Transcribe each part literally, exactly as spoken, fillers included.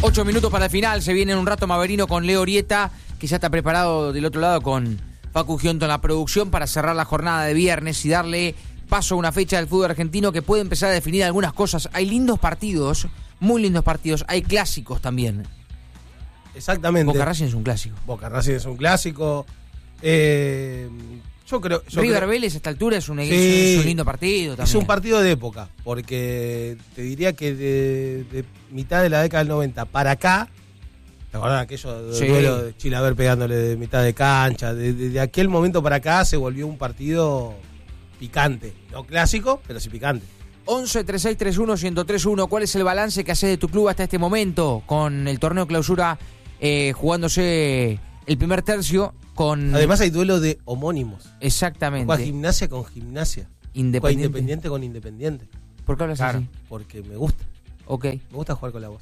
Ocho minutos para el final, se viene en un rato Maverino con Leo Orieta, que ya está preparado del otro lado con Facu Giunto en la producción para cerrar la jornada de viernes y darle paso a una fecha del fútbol argentino que puede empezar a definir algunas cosas. Hay lindos partidos, muy lindos partidos, hay clásicos también. Exactamente. Boca Racing es un clásico. Boca Racing es un clásico. Eh, yo creo... Yo River creo, Vélez a esta altura es un, sí, es un lindo partido también. Es un partido de época, porque te diría que de, de mitad de la década del noventa para acá, ¿te acordás de aquello Sí. duelo de Chilaver pegándole de mitad de cancha? De, de, de aquel momento para acá se volvió un partido picante. No clásico, pero sí picante. once, treinta y seis, treinta y uno, ciento tres uno. ¿Cuál es el balance que haces de tu club hasta este momento con el torneo clausura eh, jugándose el primer tercio? Con... Además hay duelo de homónimos. Exactamente. Juega Gimnasia con Gimnasia. Independiente. Juega Independiente con Independiente. ¿Por qué hablas Claro, así? porque me gusta. Ok. Me gusta jugar con la voz.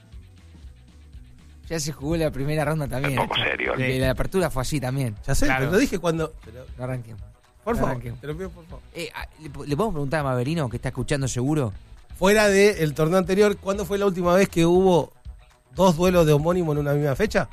Ya se jugó la primera ronda también. Un poco serio. Y la apertura fue así también. Ya sé, Claro. pero lo dije cuando... Pero, No arranquemos. por No favor, arranquemos. te lo pido por favor. Eh, ¿le, ¿Le podemos preguntar a Maverino, que está escuchando seguro? Fuera del torneo anterior, ¿cuándo fue la última vez que hubo dos duelos de homónimo en una misma fecha?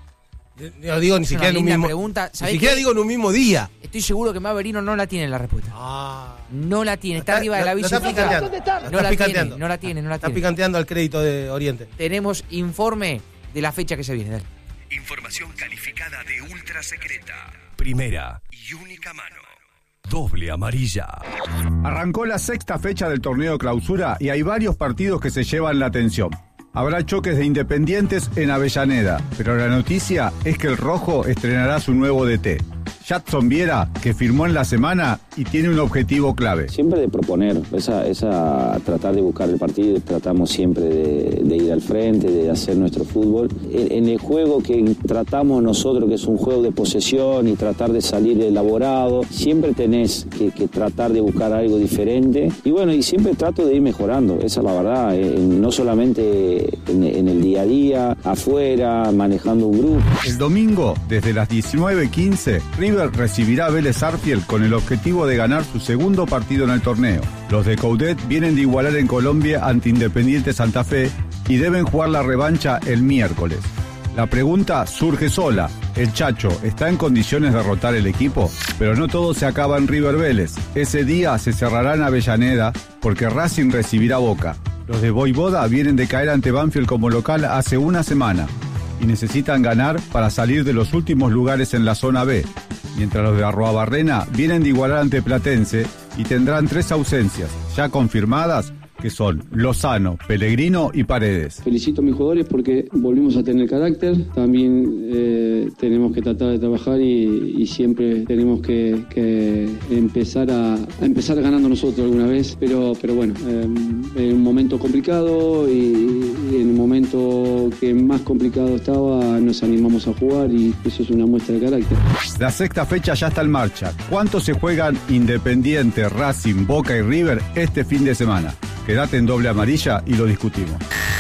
No digo ni Es siquiera una en un linda mismo... pregunta. Ni ¿Sabés siquiera qué? digo en un mismo día. Estoy seguro que Maverino no la tiene la respuesta. Ah. No la tiene. Está Está- arriba de la lo- lo bici está fija. picanteando. No Lo está la tiene, picanteando. no la tiene, no la Está tiene. picanteando al crédito de Oriente. Tenemos informe de la fecha que se viene. Dale. Información calificada de ultra secreta. Primera Y única mano. doble amarilla. Arrancó la sexta fecha del torneo clausura y hay varios partidos que se llevan la atención. Habrá choques de Independientes en Avellaneda, pero la noticia es que el Rojo estrenará su nuevo D T. Jadson Viera, que firmó en la semana y tiene un objetivo clave. Siempre de proponer, esa, esa tratar de buscar el partido, tratamos siempre de, de ir al frente, de hacer nuestro fútbol. En, en el juego que tratamos nosotros, que es un juego de posesión y tratar de salir elaborado, siempre tenés que, que tratar de buscar algo diferente. Y bueno, y siempre trato de ir mejorando, esa es la verdad, eh, no solamente en, en el día a día, afuera, manejando un grupo. El domingo, desde las diecinueve quince, River recibirá a Vélez Sarsfield con el objetivo de ganar su segundo partido en el torneo. Los de Coudet vienen de igualar en Colombia ante Independiente Santa Fe y deben jugar la revancha el miércoles. La pregunta surge sola. ¿El Chacho está en condiciones de derrotar el equipo? Pero no todo se acaba en River Vélez. Ese día se cerrará en Avellaneda porque Racing recibirá Boca. Los de Voivoda vienen de caer ante Banfield como local hace una semana y necesitan ganar para salir de los últimos lugares en la zona B. Mientras los de Arroabarrena vienen de igualar ante Platense y tendrán tres ausencias ya confirmadas, que son Lozano, Pellegrino y Paredes. Felicito a mis jugadores porque volvimos a tener carácter, también eh, tenemos que tratar de trabajar y, y siempre tenemos que, que empezar a, a empezar ganando nosotros alguna vez, pero, pero bueno, eh, en un momento complicado y, y en un momento que más complicado estaba nos animamos a jugar y eso es una muestra de carácter. La sexta fecha ya está en marcha. ¿Cuántos se juegan Independiente, Racing, Boca y River este fin de semana? Quédate en doble amarilla y lo discutimos.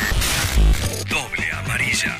Doble amarilla.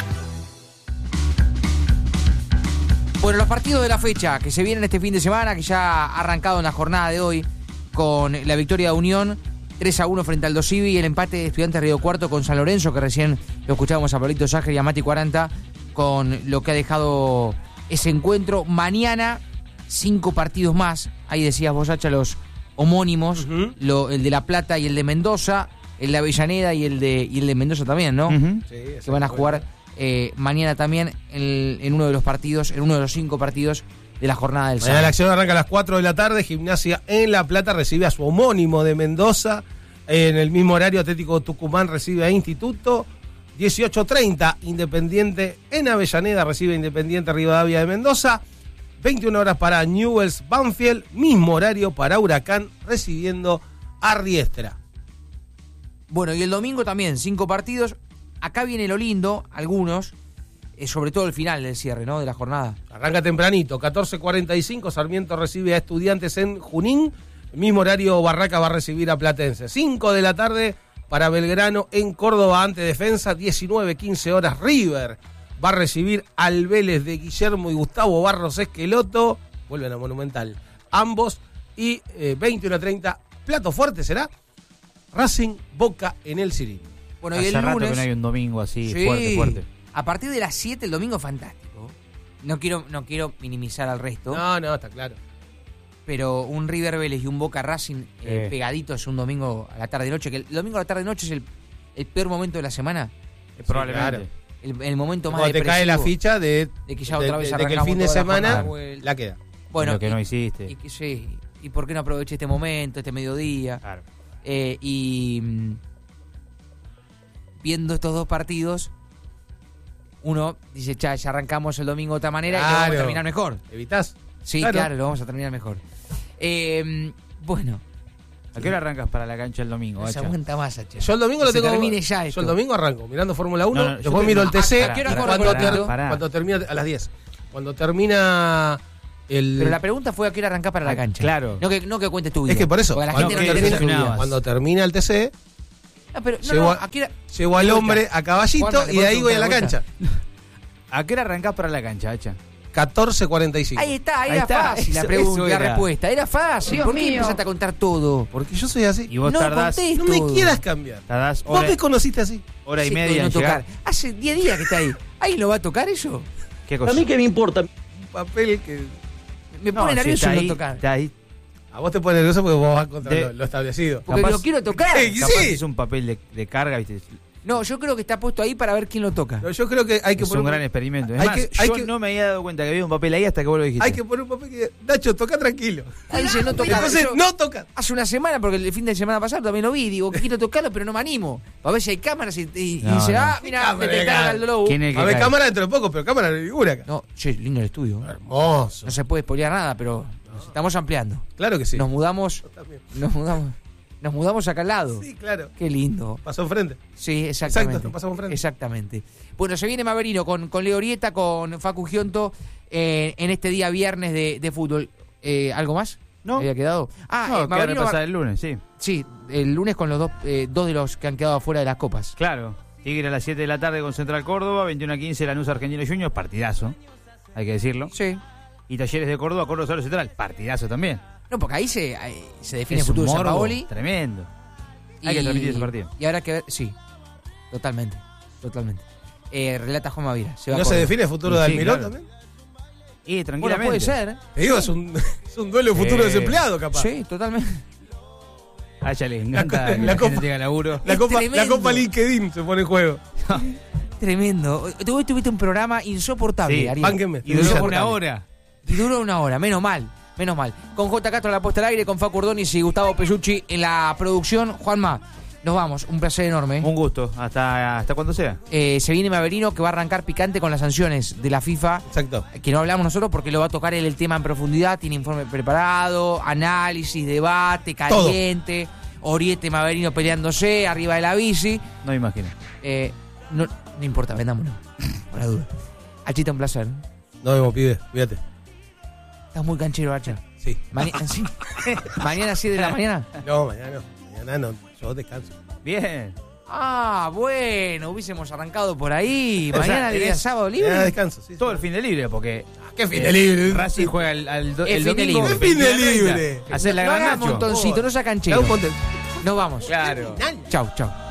Bueno, los partidos de la fecha que se vienen este fin de semana, que ya ha arrancado en la jornada de hoy con la victoria de Unión tres a uno frente al Dosivi y el empate de Estudiantes Río Cuarto con San Lorenzo, que recién lo escuchábamos a Pablito Ságer y a Mati cuarenta, con lo que ha dejado ese encuentro. Mañana, cinco partidos más. Ahí decías vos, Hacha, los homónimos, uh-huh. lo, el de La Plata y el de Mendoza, el de Avellaneda y el de, y el de Mendoza también, ¿no? Uh-huh. Sí, que van a jugar eh, mañana también en, en uno de los partidos, en uno de los cinco partidos de la jornada del sábado. Mañana la acción arranca a las cuatro de la tarde. Gimnasia en La Plata recibe a su homónimo de Mendoza. En el mismo horario, Atlético Tucumán recibe a Instituto. dieciocho treinta, Independiente en Avellaneda recibe a Independiente Rivadavia de Mendoza. veintiuna horas para Newell's Banfield. Mismo horario para Huracán recibiendo a Riestra. Bueno, y el domingo también, cinco partidos. Acá viene lo lindo, algunos, eh, sobre todo el final del cierre, ¿no?, de la jornada. Arranca tempranito, catorce cuarenta y cinco, Sarmiento recibe a Estudiantes en Junín. El mismo horario, Barraca va a recibir a Platense. cinco de la tarde para Belgrano en Córdoba ante Defensa. diecinueve quince horas, River va a recibir al Vélez de Guillermo y Gustavo Barros Esqueloto. Vuelven a Monumental ambos. Y eh, veintiuno treinta, plato fuerte será Racing Boca en el Cirín. Bueno, y Hace el rato lunes, que no hay un domingo así, sí, fuerte, fuerte. a partir de las siete el domingo fantástico. No quiero, no quiero minimizar al resto, No, no, está claro. pero un River Vélez y un Boca Racing eh, Eh. pegaditos un domingo a la tarde-noche, que el domingo a la tarde-noche es el, el peor momento de la semana, Eh, Probablemente. claro. el, el momento más Cuando te depresivo. cae la ficha de, de que ya otra vez de- de que el arrancamos fin de toda la semana jornada vuelta. la queda. Bueno, Lo que y, no hiciste. y que sí, y por qué no aproveché este momento, este mediodía. Claro. Eh, y mm, viendo estos dos partidos, uno dice, cha, ya arrancamos el domingo de otra manera y lo vamos a Claro. terminar mejor. ¿Evitás? Sí, Claro. claro, lo vamos a terminar mejor. Eh, bueno, ¿A qué hora arrancas para la cancha el domingo, no se Hacha? aguanta más, Hacha. Yo el domingo Que lo se tengo. termine ya yo esto. el domingo arranco mirando Fórmula uno, No, no, yo después te- miro el T C. ¿A qué hora corre cuando, el campeonato? ter- Pará. cuando termina a las diez. Cuando termina el. Pero la pregunta fue a qué hora arrancar para la Ah, cancha. claro. No que, no que cuentes tu vida. Es que por eso, Porque a la cuando, gente no le termina- interesa tu vida. terminabas. cuando termina el T C, Ah, pero, no, Llego no, a- ¿a qué hora? llego al De hombre vuelta. a caballito Juanma, ¿te y de puedo ahí voy a la preguntar cancha. ¿A qué hora arrancás para la cancha, Hacha? catorce cuarenta y cinco. Ahí está, ahí Ahí era está, fácil la eso- pregunta, eso la era. respuesta. Era fácil. Dios ¿Por qué mío. empezaste a contar todo? Porque yo soy así. Y vos No tardás, contés. No me todo. quieras cambiar. tardás Vos hora, me conociste así. hora y Sí, media no en tocar. llegar. Hace diez días que está ahí. ¿Ahí lo va a tocar eso? ¿Qué cosa? me importa. Un papel que. Me No, pone si nervioso está no ahí, tocar. está ahí. A vos te pone nervioso porque vos vas contra De- lo, lo establecido. Porque capaz- lo quiero tocar. Sí. Capaz es un papel de, de carga, ¿viste? No, yo creo que está puesto ahí para ver quién lo toca. No, yo creo que hay que Es poner un gran experimento. Es hay más, que- hay yo que- no me había dado cuenta que había un papel ahí hasta que vos lo dijiste. Hay que poner un papel que. Nacho, toca tranquilo. Ahí dice no tocar. Entonces, Yo- no toca. Hace una semana, porque el fin de semana pasado también lo vi, digo, quiero tocarlo, pero no me animo. A ver si hay cámaras y, y- y No, dice, no. ah, mira, Cámara, detectaron cámara. al lobo. ¿Quién es el que A ver, cae? cámara dentro de poco, pero cámara no hay ninguna acá. No, che, lindo el estudio. Hermoso. No se puede spoilear nada, pero nos estamos ampliando. Claro que sí. Nos mudamos, También. nos mudamos, nos mudamos acá al lado. Sí, claro. Qué lindo. Pasó enfrente. Sí, exactamente. Exacto, nos pasamos frente. Exactamente. Bueno, se viene Maverino con, con Leo Orieta, con Facu Gionto, eh, en este día viernes de, de fútbol. Eh, ¿Algo más? No. ¿Había quedado? Ah, No, eh, que Maverino repasar va- el lunes, sí. sí, el lunes con los dos, eh, dos de los que han quedado afuera de las copas. Claro. Tigre a las siete de la tarde con Central Córdoba, veintiuno a quince Lanús Argentino Juniors, partidazo, hay que decirlo. Sí. Y Talleres de Córdoba, Córdoba Rosario Central, partidazo también. No, porque ahí se, ahí se define Es el futuro un de San morbo Paoli. tremendo. Hay que transmitir ese partido. Y ahora que ver, sí, totalmente, totalmente. Eh, relata Juan Mavira. Se va ¿No a se Córdoba. define el futuro Sí, de Almirón claro. también? Y Bueno, tranquilamente. puede ser. Te digo, es un, es un duelo futuro Eh, desempleado, capaz. Sí, totalmente. A ella le encanta La que co- la, la gente copa- tenga laburo. La Es copa, la tremendo. copa LinkedIn se pone en juego. Tremendo. Hoy tuviste un programa insoportable, Sí, Ariel. bánquenme. Y duró Insoportable. una hora. Y duró una hora, menos mal, menos mal. Con J. Castro en la puesta al aire, con Facu Ordóñez y Gustavo Pesucci en la producción. Juanma, nos vamos, un placer enorme. Un gusto, hasta, hasta cuando sea. Eh, se viene Maverino que va a arrancar picante con las sanciones de la FIFA, Exacto. que no hablamos nosotros porque lo va a tocar él el tema en profundidad, tiene informe preparado, análisis, debate, caliente, Oriete Maverino peleándose, arriba de la bici. No me imagino. Eh, no, no importa, vendámonos, por la duda. Hachita, un placer. Nos vemos, pibe. Cuídate. Estás muy canchero, Hacha. Sí. Mañana, sí. Mañana siete de la mañana. No, mañana no. Mañana no. Yo descanso. Bien. Ah, bueno, hubiésemos arrancado por ahí. O sea, Mañana día tenés- sábado Mañana libre. descanso, sí. Todo el fin de libre, porque ¿Qué fin de libre? Racing juega el, al do- Es el fin de domingo. libre. ¿Qué fin de veintiuno a treinta. libre? Hacer la No gran hagas Nacho. montoncito, no sea Da canchero. un montón. Nos vamos. Claro. Chau, chau.